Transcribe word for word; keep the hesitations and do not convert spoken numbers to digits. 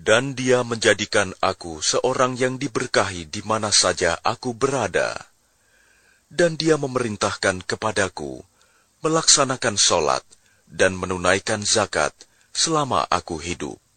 Dan Dia menjadikan aku seorang yang diberkahi di mana saja aku berada. Dan Dia memerintahkan kepadaku melaksanakan sholat dan menunaikan zakat selama aku hidup.